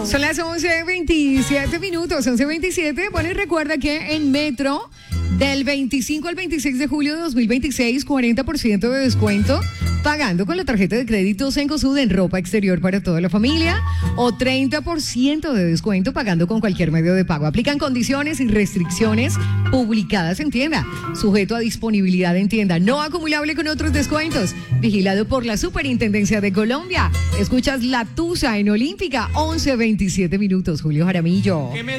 Son las 11:27 minutos, 11:27. Bueno, y recuerda que en Metro, del 25 al 26 de julio de 2026, 40% de descuento pagando con la tarjeta de crédito Cencosud en ropa exterior para toda la familia, o 30% de descuento pagando con cualquier medio de pago. Aplican condiciones y restricciones publicadas en tienda. Sujeto a disponibilidad en tienda. No acumulable con otros descuentos. Vigilado por la Superintendencia de Colombia. Escuchas La Tusa en Olímpica, 11:27 minutos. Julio Jaramillo.